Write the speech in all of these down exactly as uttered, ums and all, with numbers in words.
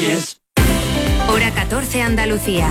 Yes. Hora catorce, Andalucía.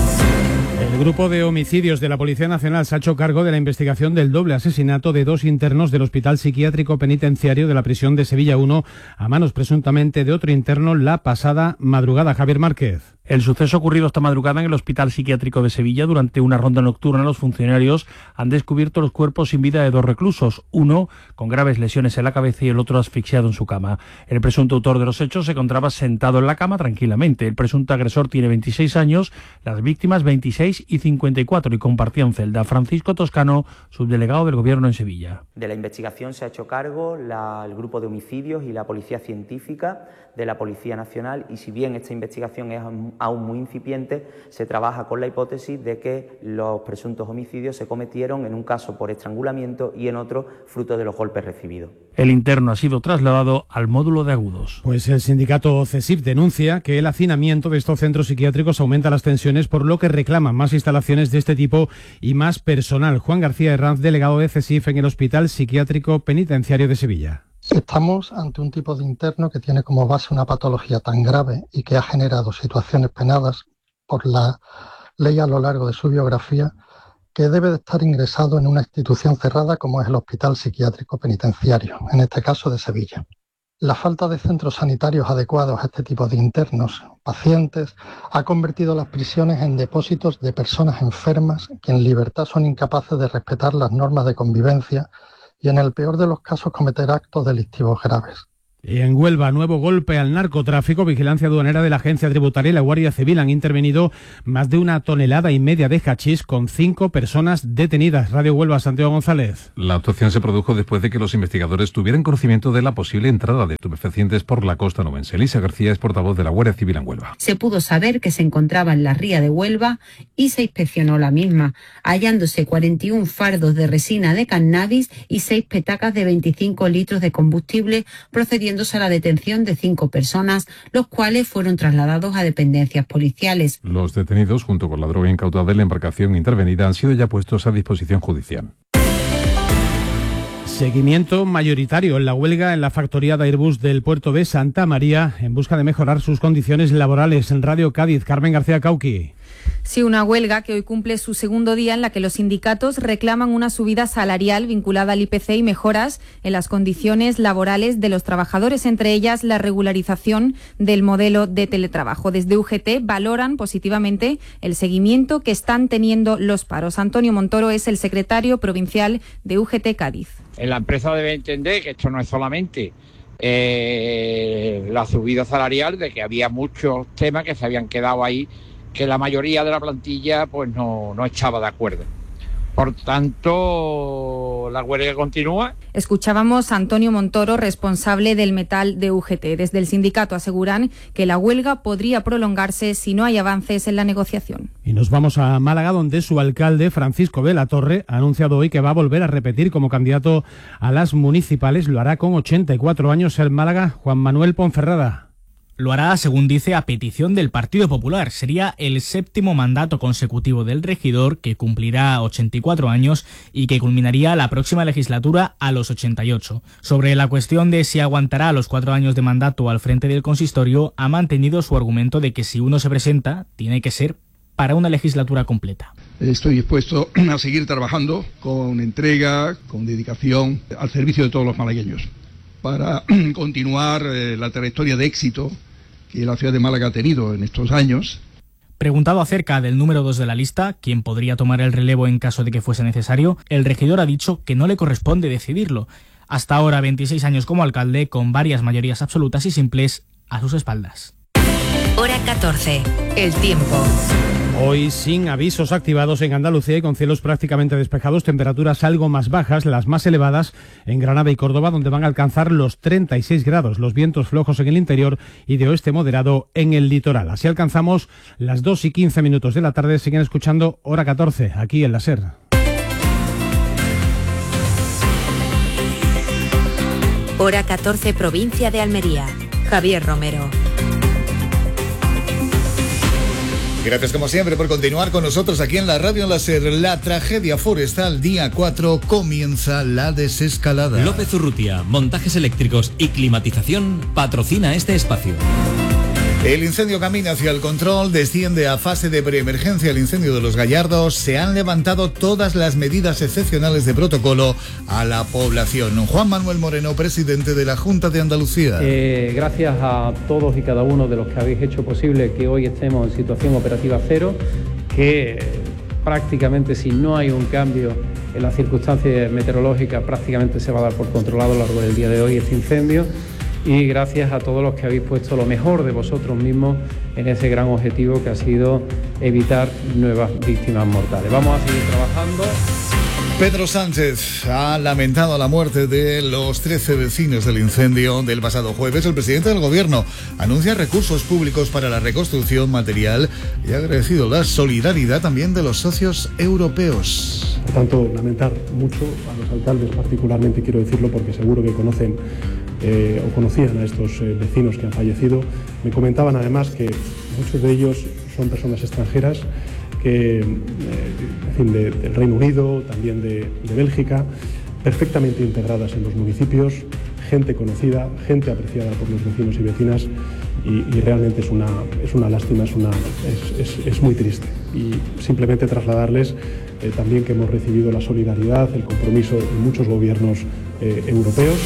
El grupo de homicidios de la Policía Nacional se ha hecho cargo de la investigación del doble asesinato de dos internos del Hospital Psiquiátrico Penitenciario de la prisión de Sevilla uno a manos presuntamente de otro interno la pasada madrugada. Javier Márquez. El suceso ocurrido esta madrugada en el Hospital Psiquiátrico de Sevilla. Durante una ronda nocturna, los funcionarios han descubierto los cuerpos sin vida de dos reclusos, uno con graves lesiones en la cabeza y el otro asfixiado en su cama. El presunto autor de los hechos se encontraba sentado en la cama tranquilamente. El presunto agresor tiene veintiséis años, las víctimas veintiséis y cincuenta y cuatro y compartían celda. Francisco Toscano, subdelegado del Gobierno en Sevilla. De la investigación se ha hecho cargo la, el grupo de homicidios y la Policía Científica de la Policía Nacional, y si bien esta investigación es aún muy incipiente, se trabaja con la hipótesis de que los presuntos homicidios se cometieron en un caso por estrangulamiento y en otro fruto de los golpes recibidos. El interno ha sido trasladado al módulo de agudos. Pues el sindicato CESIF denuncia que el hacinamiento de estos centros psiquiátricos aumenta las tensiones, por lo que reclaman más instalaciones de este tipo y más personal. Juan García Herranz, delegado de CESIF en el Hospital Psiquiátrico Penitenciario de Sevilla. Estamos ante un tipo de interno que tiene como base una patología tan grave y que ha generado situaciones penadas por la ley a lo largo de su biografía, que debe de estar ingresado en una institución cerrada como es el Hospital Psiquiátrico Penitenciario, en este caso de Sevilla. La falta de centros sanitarios adecuados a este tipo de internos, pacientes, ha convertido las prisiones en depósitos de personas enfermas que en libertad son incapaces de respetar las normas de convivencia y en el peor de los casos cometer actos delictivos graves. Y en Huelva, nuevo golpe al narcotráfico. Vigilancia aduanera de la Agencia Tributaria y la Guardia Civil han intervenido más de una tonelada y media de hachís con cinco personas detenidas. Radio Huelva, Santiago González. La actuación se produjo después de que los investigadores tuvieran conocimiento de la posible entrada de estupefacientes por la costa nubense. Elisa García es portavoz de la Guardia Civil en Huelva. Se pudo saber que se encontraba en la ría de Huelva y se inspeccionó la misma, hallándose cuarenta y uno fardos de resina de cannabis y seis petacas de veinticinco litros de combustible, procediendo a la detención de cinco personas, los cuales fueron trasladados a dependencias policiales. Los detenidos, junto con la droga incautada de la embarcación intervenida, han sido ya puestos a disposición judicial. Seguimiento mayoritario en la huelga en la factoría de Airbus del puerto de Santa María en busca de mejorar sus condiciones laborales. En Radio Cádiz, Carmen García Cauqui. Sí, una huelga que hoy cumple su segundo día en la que los sindicatos reclaman una subida salarial vinculada al I P C y mejoras en las condiciones laborales de los trabajadores, entre ellas la regularización del modelo de teletrabajo. Desde U G T valoran positivamente el seguimiento que están teniendo los paros. Antonio Montoro es el secretario provincial de U G T Cádiz. La empresa debe entender que esto no es solamente eh, la subida salarial, de que había muchos temas que se habían quedado ahí, que la mayoría de la plantilla pues no, no estaba de acuerdo. Por tanto, la huelga continúa. Escuchábamos a Antonio Montoro, responsable del metal de U G T. Desde el sindicato aseguran que la huelga podría prolongarse si no hay avances en la negociación. Y nos vamos a Málaga, donde su alcalde, Francisco de la Torre, ha anunciado hoy que va a volver a repetir como candidato a las municipales. Lo hará con ochenta y cuatro años en Málaga. Juan Manuel Ponferrada. Lo hará, según dice, a petición del Partido Popular. Sería el séptimo mandato consecutivo del regidor, que cumplirá ochenta y cuatro años y que culminaría la próxima legislatura a los ochenta y ocho. Sobre la cuestión de si aguantará los cuatro años de mandato al frente del consistorio, ha mantenido su argumento de que si uno se presenta, tiene que ser para una legislatura completa. Estoy dispuesto a seguir trabajando con entrega, con dedicación, al servicio de todos los malagueños, para continuar eh, la trayectoria de éxito que la ciudad de Málaga ha tenido en estos años. Preguntado acerca del número dos de la lista, quien podría tomar el relevo en caso de que fuese necesario, el regidor ha dicho que no le corresponde decidirlo. Hasta ahora veintiséis años como alcalde, con varias mayorías absolutas y simples a sus espaldas. Hora catorce. El tiempo. Hoy sin avisos activados en Andalucía y con cielos prácticamente despejados, temperaturas algo más bajas, las más elevadas en Granada y Córdoba, donde van a alcanzar los treinta y seis grados, los vientos flojos en el interior y de oeste moderado en el litoral. Así alcanzamos las dos y quince minutos de la tarde. Siguen escuchando Hora catorce, aquí en la SER. Hora catorce, provincia de Almería. Javier Romero. Gracias como siempre por continuar con nosotros aquí en la radio en la SER. La tragedia forestal día cuatro, comienza la desescalada. López Urrutia, montajes eléctricos y climatización, patrocina este espacio. El incendio camina hacia el control, desciende a fase de preemergencia el incendio de Los Gallardos. Se han levantado todas las medidas excepcionales de protocolo a la población. Juan Manuel Moreno, presidente de la Junta de Andalucía. Eh, gracias a todos y cada uno de los que habéis hecho posible que hoy estemos en situación operativa cero, que prácticamente si no hay un cambio en las circunstancias meteorológicas, prácticamente se va a dar por controlado a lo largo del día de hoy este incendio. Y gracias a todos los que habéis puesto lo mejor de vosotros mismos en ese gran objetivo que ha sido evitar nuevas víctimas mortales. Vamos a seguir trabajando. Pedro Sánchez ha lamentado la muerte de los trece vecinos del incendio del pasado jueves. El presidente del Gobierno anuncia recursos públicos para la reconstrucción material y ha agradecido la solidaridad también de los socios europeos. Por tanto, lamentar mucho a los alcaldes, particularmente quiero decirlo porque seguro que conocen eh, o conocían a estos eh, vecinos que han fallecido. Me comentaban además que muchos de ellos son personas extranjeras que, eh, en fin, de, del Reino Unido, también de, de Bélgica, perfectamente integradas en los municipios, gente conocida, gente apreciada por los vecinos y vecinas, y, y realmente es una, es una lástima, es, una, es, es, es muy triste. Y simplemente trasladarles eh, también que hemos recibido la solidaridad, el compromiso de muchos gobiernos eh, europeos.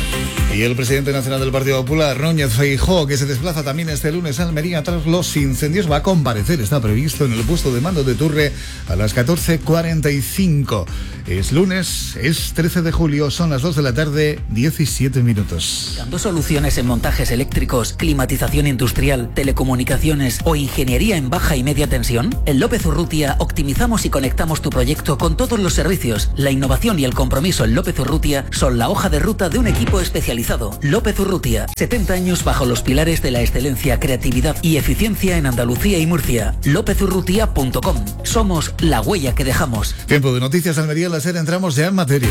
Y el presidente nacional del Partido Popular, Núñez Feijóo, que se desplaza también este lunes a Almería tras los incendios, va a comparecer, está previsto en el puesto de mando de Turre a las catorce cuarenta y cinco. Es lunes, es trece de julio, son las dos de la tarde, diecisiete minutos. ¿Buscando soluciones en montajes eléctricos, climatización industrial, telecomunicaciones o ingeniería en baja y media tensión? En López Urrutia optimizamos y conectamos tu proyecto con todos los servicios. La innovación y el compromiso en López Urrutia son la hoja de ruta de un equipo especializado. López Urrutia, setenta años bajo los pilares de la excelencia, creatividad y eficiencia en Andalucía y Murcia. lópez urrutia punto com. Somos la huella que dejamos. Tiempo de noticias, Almería, la SER, entramos ya en materia.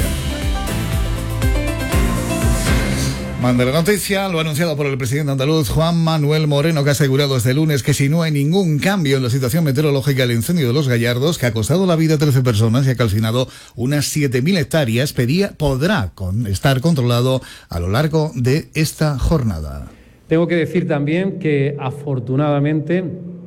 Manda la noticia, lo anunciado por el presidente andaluz Juan Manuel Moreno, que ha asegurado este lunes que si no hay ningún cambio en la situación meteorológica, el incendio de Los Gallardos, que ha costado la vida a trece personas y ha calcinado unas siete mil hectáreas, pedía, podrá con, estar controlado a lo largo de esta jornada. Tengo que decir también que afortunadamente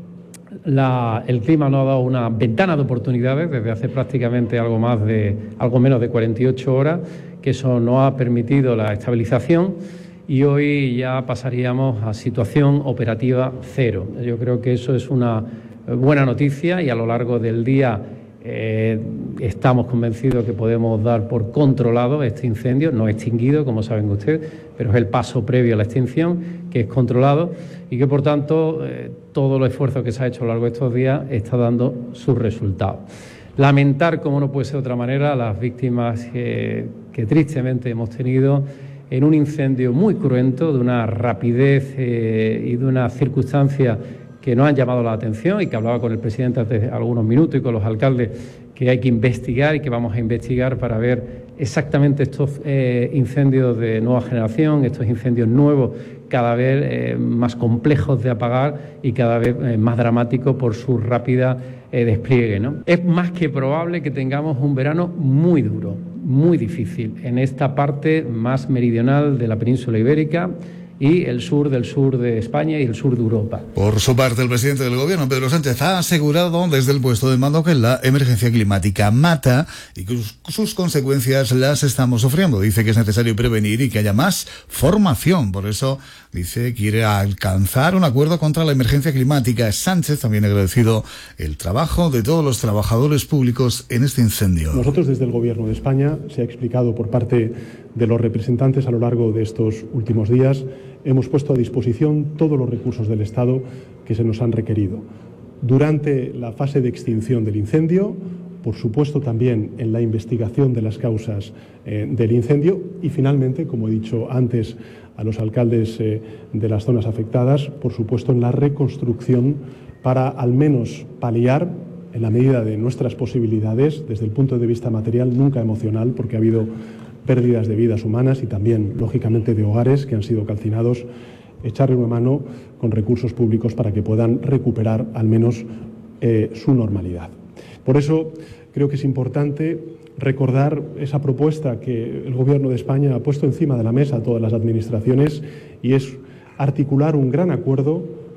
la, el clima nos ha dado una ventana de oportunidades desde hace prácticamente algo más de algo menos de cuarenta y ocho horas, que eso nos ha permitido la estabilización y hoy ya pasaríamos a situación operativa cero. Yo creo que eso es una buena noticia y a lo largo del día eh, estamos convencidos que podemos dar por controlado este incendio, no extinguido, como saben ustedes, pero es el paso previo a la extinción, que es controlado y que por tanto eh, todo el esfuerzo que se ha hecho a lo largo de estos días está dando sus resultados. Lamentar, como no puede ser de otra manera, las víctimas que, que tristemente hemos tenido en un incendio muy cruento, de una rapidez eh, y de una circunstancia que nos han llamado la atención y que hablaba con el presidente hace algunos minutos y con los alcaldes, que hay que investigar y que vamos a investigar para ver exactamente estos eh, incendios de nueva generación, estos incendios nuevos, cada vez eh, más complejos de apagar y cada vez eh, más dramáticos por su rápida eh, despliegue, ¿no? Es más que probable que tengamos un verano muy duro, muy difícil, en esta parte más meridional de la península ibérica y el sur del sur de España y el sur de Europa. Por su parte, el presidente del Gobierno, Pedro Sánchez, ha asegurado desde el puesto de mando que la emergencia climática mata y que sus consecuencias las estamos sufriendo. Dice que es necesario prevenir y que haya más formación. Por eso, dice, quiere alcanzar un acuerdo contra la emergencia climática. Sánchez también ha agradecido el trabajo de todos los trabajadores públicos en este incendio. Nosotros desde el Gobierno de España, se ha explicado por parte de los representantes a lo largo de estos últimos días, hemos puesto a disposición todos los recursos del Estado que se nos han requerido. Durante la fase de extinción del incendio, por supuesto también en la investigación de las causas eh, del incendio y finalmente, como he dicho antes a los alcaldes eh, de las zonas afectadas, por supuesto en la reconstrucción para al menos paliar, en la medida de nuestras posibilidades, desde el punto de vista material, nunca emocional, porque ha habido pérdidas de vidas humanas y también, lógicamente, de hogares que han sido calcinados, echarle una mano con recursos públicos para que puedan recuperar al menos eh, su normalidad. Por eso creo que es importante recordar esa propuesta que el Gobierno de España ha puesto encima de la mesa a todas las administraciones y es articular un gran acuerdo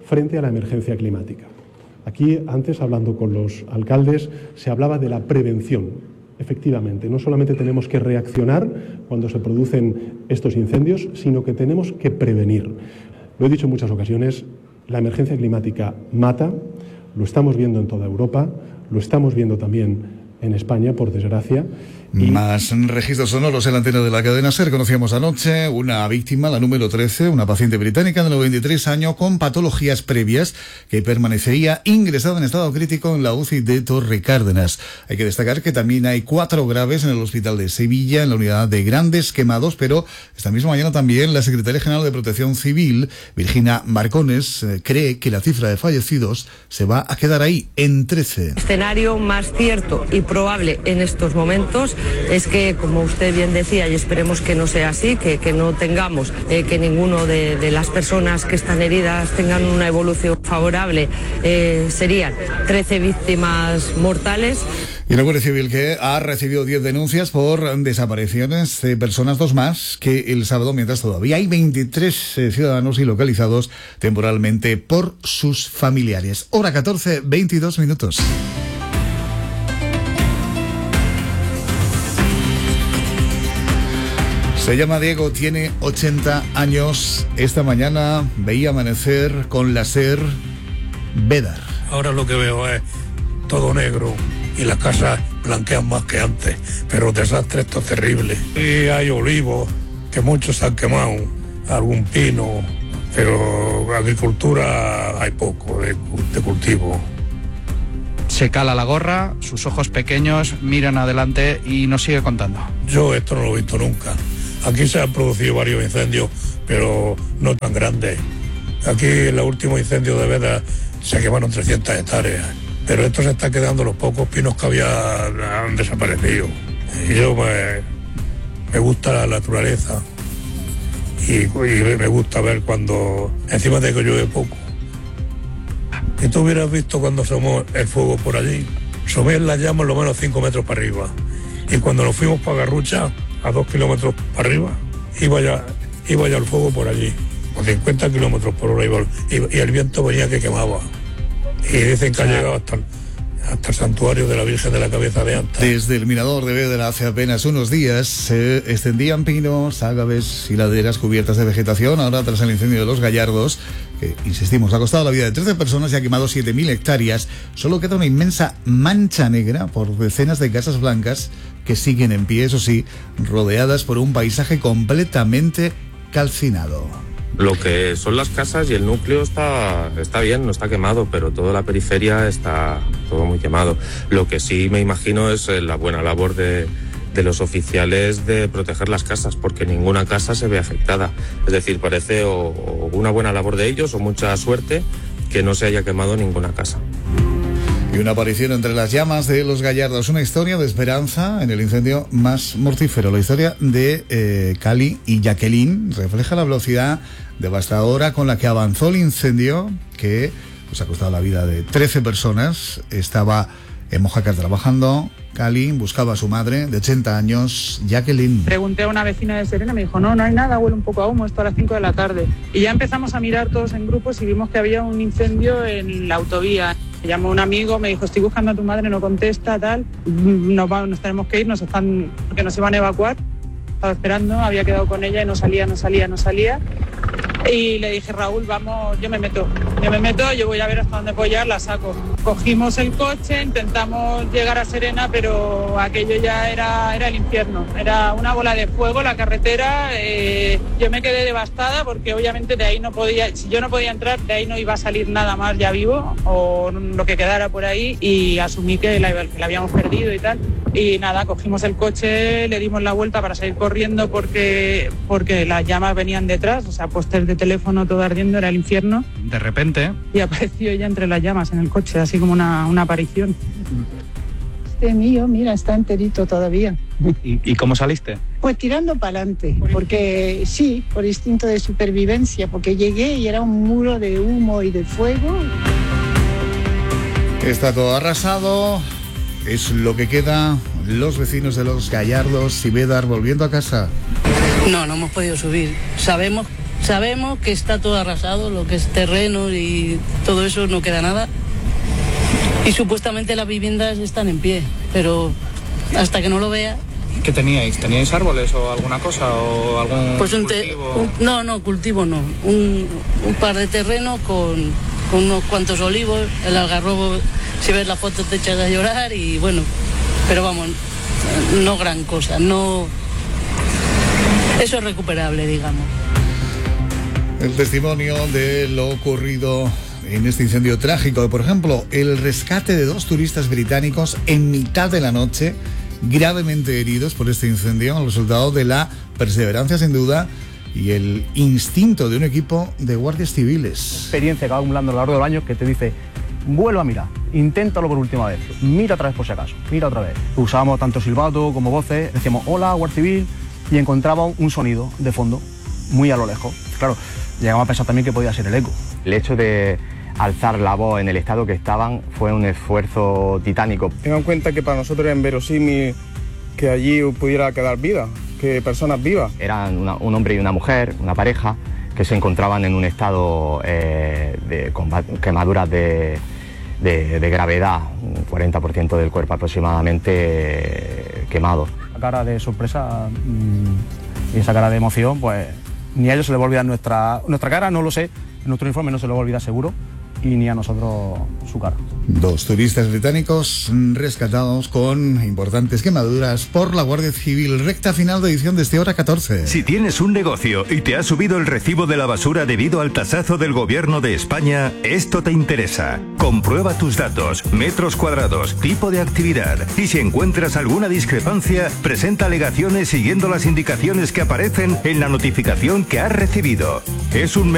frente a la emergencia climática. Aquí, antes, hablando con los alcaldes, se hablaba de la prevención. Efectivamente, no solamente tenemos que reaccionar cuando se producen estos incendios, sino que tenemos que prevenir. Lo he dicho en muchas ocasiones, la emergencia climática mata, lo estamos viendo en toda Europa, lo estamos viendo también en España, por desgracia. Y... Más registros sonoros en la antena de la cadena SER. Conocíamos anoche una víctima, la número trece, una paciente británica de noventa y tres años con patologías previas que permanecería ingresada en estado crítico en la U C I de Torre Cárdenas. Hay que destacar que también hay cuatro graves en el hospital de Sevilla, en la unidad de grandes quemados, pero esta misma mañana también la secretaria general de Protección Civil, Virginia Marcones, eh, cree que la cifra de fallecidos se va a quedar ahí, en trece. El escenario más cierto y probable en estos momentos es que, como usted bien decía, y esperemos que no sea así, que, que no tengamos, eh, que ninguno de, de las personas que están heridas tengan una evolución favorable, eh, serían trece víctimas mortales. Y la Guardia Civil, que ha recibido diez denuncias por desapariciones de personas, dos más que el sábado, mientras todavía hay veintitrés eh, ciudadanos ilocalizados temporalmente por sus familiares. Hora catorce, veintidós minutos. Se llama Diego, tiene ochenta años. Esta mañana veía amanecer con la SER Bédar. Ahora lo que veo es todo negro y las casas blanquean más que antes, pero el desastre esto es terrible. Y hay olivos, que muchos se han quemado, algún pino, pero agricultura hay poco de, de cultivo. Se cala la gorra, sus ojos pequeños miran adelante y nos sigue contando. Yo esto no lo he visto nunca. Aquí se han producido varios incendios, pero no tan grandes. Aquí en el último incendio de Bédar se quemaron trescientas hectáreas, pero esto se está quedando, los pocos pinos que había han desaparecido. Y yo me, me gusta la naturaleza y, y me gusta ver cuando, encima de que llueve poco. Si tú hubieras visto cuando asomó el fuego por allí, asomé las llamas lo menos cinco metros para arriba. Y cuando nos fuimos para Garrucha, a dos kilómetros para arriba, iba ya, iba ya el fuego por allí, con cincuenta kilómetros por hora, iba, y, y el viento venía que quemaba. Y dicen que ha llegado hasta el, hasta el santuario de la Virgen de la Cabeza de Anta. Desde el mirador de Bédar hace apenas unos días se extendían pinos, ágaves y laderas cubiertas de vegetación. Ahora, tras el incendio de Los Gallardos, que, insistimos, ha costado la vida de trece personas y ha quemado siete mil hectáreas, solo queda una inmensa mancha negra por decenas de casas blancas que siguen en pie, eso sí, rodeadas por un paisaje completamente calcinado. Lo que son las casas y el núcleo está, está bien, no está quemado, pero toda la periferia está todo muy quemado. Lo que sí me imagino es la buena labor de, de los oficiales de proteger las casas, porque ninguna casa se ve afectada. Es decir, parece o, o una buena labor de ellos o mucha suerte que no se haya quemado ninguna casa. Y una aparición entre las llamas de Los Gallardos, una historia de esperanza en el incendio más mortífero. La historia de eh, Cali y Jacqueline refleja la velocidad devastadora con la que avanzó el incendio, que pues, ha costado la vida de trece personas. Estaba en Mojácar trabajando. Cali buscaba a su madre de ochenta años, Jacqueline. Pregunté a una vecina de Serena, me dijo, no, no hay nada, huele un poco a humo, esto a las cinco de la tarde. Y ya empezamos a mirar todos en grupos y vimos que había un incendio en la autovía. Me llamó un amigo, me dijo, estoy buscando a tu madre, no contesta, tal, nos, va, nos tenemos que ir, nos están, porque nos iban a evacuar. Estaba esperando, había quedado con ella y no salía, no salía, no salía. Y le dije, Raúl, vamos, yo me meto, yo me meto, yo voy a ver hasta dónde puedo llegar, la saco. Cogimos el coche, intentamos llegar a Serena, pero aquello ya era, era el infierno. Era una bola de fuego, la carretera. Eh, yo me quedé devastada porque obviamente de ahí no podía, si yo no podía entrar, de ahí no iba a salir nada más ya vivo, o lo que quedara por ahí, y asumí que la, que la habíamos perdido y tal. Y nada, cogimos el coche, le dimos la vuelta para salir corriendo porque, porque las llamas venían detrás, o sea, postes de teléfono todo ardiendo, era el infierno. De repente... Y apareció ella entre las llamas en el coche, así como una, una aparición. Este mío, mira, está enterito todavía. ¿Y, y cómo saliste? Pues tirando para adelante, porque sí, por instinto de supervivencia, porque llegué y era un muro de humo y de fuego. Está todo arrasado, es lo que queda. Los vecinos de Los Gallardos y Bédar volviendo a casa. No, no hemos podido subir. Sabemos Sabemos que está todo arrasado, lo que es terreno y todo eso, no queda nada. Y supuestamente las viviendas están en pie, pero hasta que no lo vea... ¿Qué teníais? ¿Teníais árboles o alguna cosa o algún pues un te, cultivo? Un, no, no, cultivo no. Un, un par de terrenos con, con unos cuantos olivos, el algarrobo, si ves la foto te echas a llorar y bueno, pero vamos, no gran cosa, no... Eso es recuperable, digamos. El testimonio de lo ocurrido en este incendio trágico. Por ejemplo, el rescate de dos turistas británicos en mitad de la noche, gravemente heridos por este incendio, el resultado de la perseverancia sin duda y el instinto de un equipo de guardias civiles. Experiencia que va acumulando a lo largo del año que te dice, vuelve a mirar, inténtalo por última vez, mira otra vez por si acaso, mira otra vez. Usábamos tanto silbato como voces, decíamos hola, guardia civil, y encontrábamos un sonido de fondo muy a lo lejos. Claro, llegamos a pensar también que podía ser el eco. El hecho de alzar la voz en el estado que estaban fue un esfuerzo titánico. Tengan en cuenta que para nosotros era inverosímil que allí pudiera quedar vida, que personas vivas. Eran una, un hombre y una mujer, una pareja, que se encontraban en un estado eh, de con quemaduras de, de, de gravedad, un cuarenta por ciento del cuerpo aproximadamente eh, quemado. La cara de sorpresa mmm, y esa cara de emoción, pues ni a ellos se les va a olvidar nuestra, nuestra cara, no lo sé, en nuestro informe no se les va a olvidar seguro, y ni a nosotros su cara. Dos turistas británicos rescatados con importantes quemaduras por la Guardia Civil. Recta final de edición de este Hora catorce. Si tienes un negocio y te ha subido el recibo de la basura debido al tasazo del Gobierno de España, esto te interesa. Comprueba tus datos, metros cuadrados, tipo de actividad y si encuentras alguna discrepancia, presenta alegaciones siguiendo las indicaciones que aparecen en la notificación que has recibido. Es un